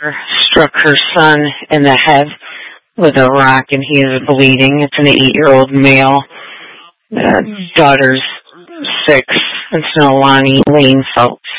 struck her son in the head with a rock, and he is bleeding. It's an 8-year-old male. Daughter's 6. It's Nolani Lane Phelps.